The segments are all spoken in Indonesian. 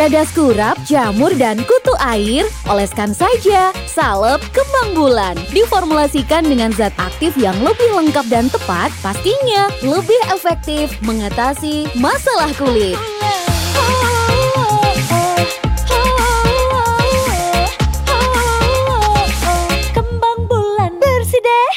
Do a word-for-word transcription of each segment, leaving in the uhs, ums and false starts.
Tambadas kurap, jamur, dan kutu air, oleskan saja salep kembang bulan. Diformulasikan dengan zat aktif yang lebih lengkap dan tepat, pastinya lebih efektif mengatasi masalah kulit. Kembang bulan bersih deh.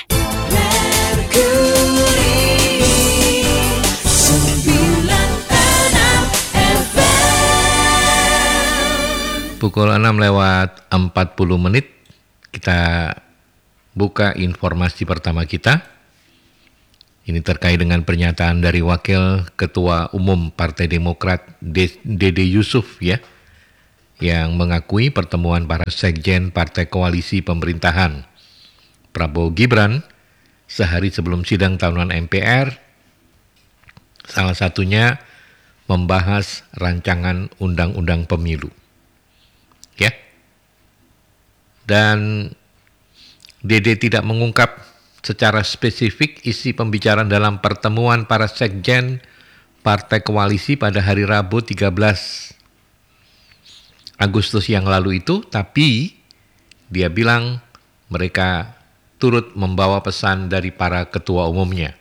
Pukul enam lewat empat puluh menit, kita buka informasi pertama kita. Ini terkait dengan pernyataan dari Wakil Ketua Umum Partai Demokrat Dede Yusuf ya, yang mengakui pertemuan para sekjen Partai Koalisi Pemerintahan Prabowo Gibran sehari sebelum sidang tahunan M P R, salah satunya membahas rancangan undang-undang pemilu. Ya, dan Dede tidak mengungkap secara spesifik isi pembicaraan dalam pertemuan para sekjen Partai Koalisi pada hari Rabu tiga belas Agustus yang lalu itu, tapi dia bilang mereka turut membawa pesan dari para ketua umumnya.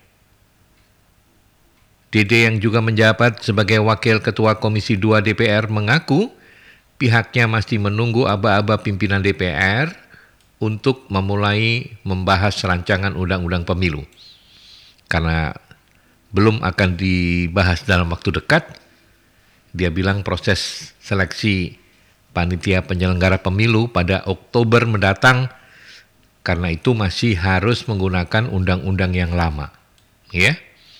Dede yang juga menjabat sebagai Wakil Ketua Komisi dua D P R mengaku pihaknya masih menunggu aba-aba pimpinan D P R untuk memulai membahas rancangan undang-undang pemilu. Karena belum akan dibahas dalam waktu dekat, dia bilang proses seleksi panitia penyelenggara pemilu pada Oktober mendatang, karena itu masih harus menggunakan undang-undang yang lama. Ya.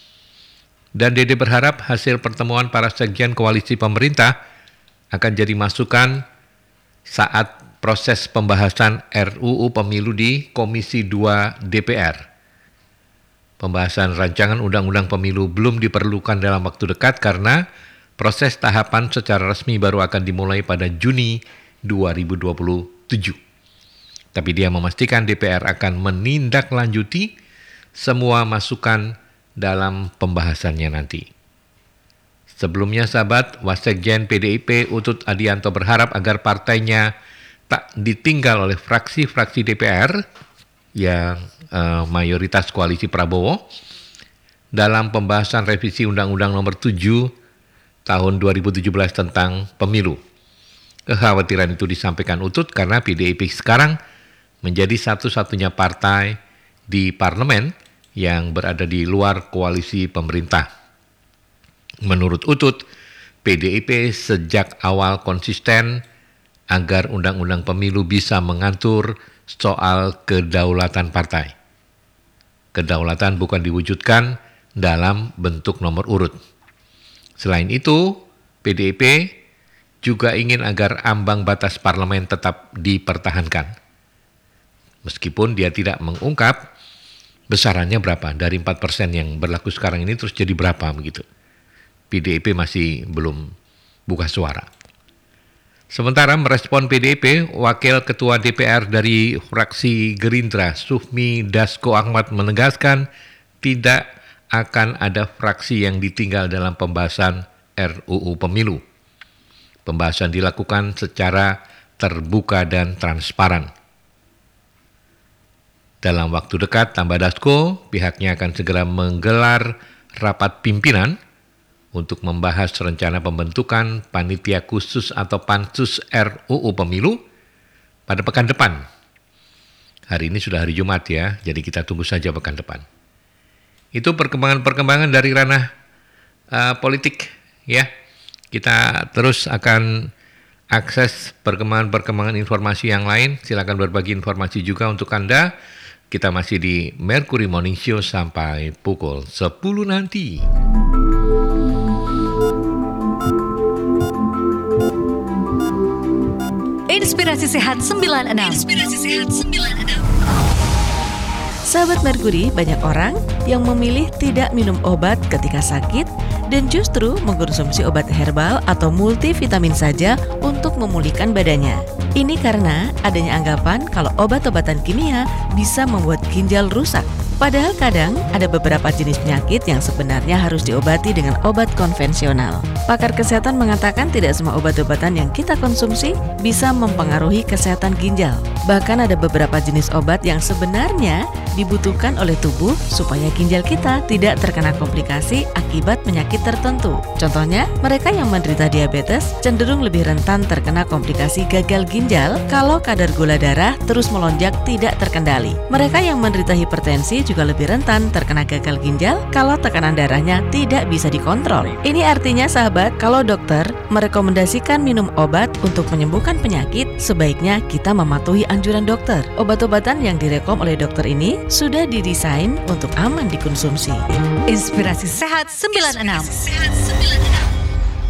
Dan Dede berharap hasil pertemuan para sekjen koalisi pemerintah akan jadi masukan saat proses pembahasan R U U Pemilu di Komisi dua D P R. Pembahasan rancangan undang-undang pemilu belum diperlukan dalam waktu dekat karena proses tahapan secara resmi baru akan dimulai pada Juni dua ribu dua puluh tujuh. Tapi dia memastikan D P R akan menindaklanjuti semua masukan dalam pembahasannya nanti. Sebelumnya sahabat, Wasekjen P D I P Utut Adianto berharap agar partainya tak ditinggal oleh fraksi-fraksi D P R yang uh, mayoritas koalisi Prabowo dalam pembahasan revisi Undang-Undang Nomor tujuh Tahun dua ribu tujuh belas tentang pemilu. Kekhawatiran itu disampaikan Utut karena P D I P sekarang menjadi satu-satunya partai di parlemen yang berada di luar koalisi pemerintah. Menurut Utut, P D I P sejak awal konsisten agar undang-undang pemilu bisa mengatur soal kedaulatan partai. Kedaulatan bukan diwujudkan dalam bentuk nomor urut. Selain itu, P D I P juga ingin agar ambang batas parlemen tetap dipertahankan. Meskipun dia tidak mengungkap besarannya berapa, dari empat persen yang berlaku sekarang ini terus jadi berapa begitu. P D I P masih belum buka suara. Sementara merespon P D I P, Wakil Ketua D P R dari fraksi Gerindra, Sufmi Dasko Ahmad menegaskan tidak akan ada fraksi yang ditinggal dalam pembahasan R U U Pemilu. Pembahasan dilakukan secara terbuka dan transparan. Dalam waktu dekat, tambah Dasko, pihaknya akan segera menggelar rapat pimpinan untuk membahas rencana pembentukan panitia khusus atau pansus R U U Pemilu pada pekan depan. Hari ini sudah hari Jumat ya, jadi kita tunggu saja pekan depan. Itu perkembangan-perkembangan dari ranah uh, politik ya. Kita terus akan akses perkembangan-perkembangan informasi yang lain. Silakan berbagi informasi juga untuk Anda. Kita masih di Mercury Morning Show sampai pukul sepuluh nanti. Inspirasi Sehat sembilan puluh enam. Inspirasi Sehat sembilan puluh enam. Sahabat Mercury, banyak orang yang memilih tidak minum obat ketika sakit dan justru mengkonsumsi obat herbal atau multivitamin saja untuk memulihkan badannya. Ini karena adanya anggapan kalau obat-obatan kimia bisa membuat ginjal rusak. Padahal kadang ada beberapa jenis penyakit yang sebenarnya harus diobati dengan obat konvensional. Pakar kesehatan mengatakan tidak semua obat-obatan yang kita konsumsi bisa mempengaruhi kesehatan ginjal. Bahkan ada beberapa jenis obat yang sebenarnya dibutuhkan oleh tubuh supaya ginjal kita tidak terkena komplikasi akibat penyakit tertentu. Contohnya, mereka yang menderita diabetes cenderung lebih rentan terkena komplikasi gagal ginjal kalau kadar gula darah terus melonjak tidak terkendali. Mereka yang menderita hipertensi juga lebih rentan terkena gagal ginjal kalau tekanan darahnya tidak bisa dikontrol. Ini artinya sahabat, kalau dokter merekomendasikan minum obat untuk menyembuhkan penyakit, sebaiknya kita mematuhi anjuran dokter. Obat-obatan yang direkom oleh dokter ini sudah didesain untuk aman dikonsumsi. Inspirasi Sehat sembilan puluh enam. Sehat sembilan puluh enam.